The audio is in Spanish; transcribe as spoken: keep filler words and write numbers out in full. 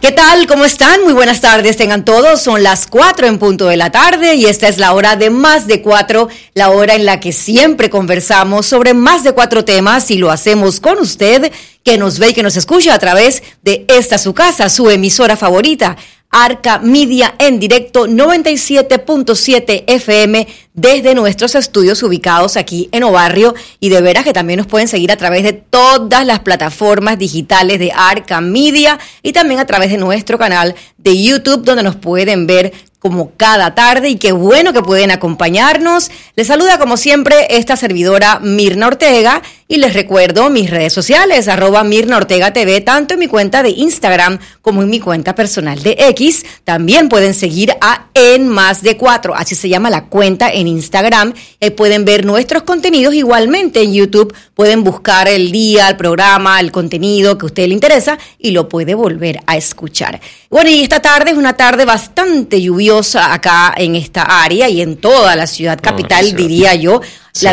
¿Qué tal? ¿Cómo están? Muy buenas tardes, tengan todos. Son las cuatro en punto de la tarde y esta es la hora de Más de Cuatro, la hora en la que siempre conversamos sobre más de cuatro temas y lo hacemos con usted, que nos ve y que nos escucha a través de esta su casa, su emisora favorita, Arca Media en directo noventa y siete punto siete F M desde nuestros estudios ubicados aquí en Obarrio, y de veras que también nos pueden seguir a través de todas las plataformas digitales de Arca Media y también a través de nuestro canal de YouTube, donde nos pueden ver como cada tarde, y qué bueno que pueden acompañarnos. Les saluda como siempre esta servidora Mirna Ortega, y les recuerdo mis redes sociales, arroba Mirna Ortega T V, tanto en mi cuenta de Instagram como en mi cuenta personal de X. También pueden seguir a En Más de Cuatro, así se llama la cuenta en Instagram, y ahí pueden ver nuestros contenidos. Igualmente en YouTube pueden buscar el día, el programa, el contenido que a usted le interesa y lo puede volver a escuchar. Bueno, y esta tarde es una tarde bastante lluviosa acá en esta área y en toda la ciudad capital, oh, diría yo. Sí. La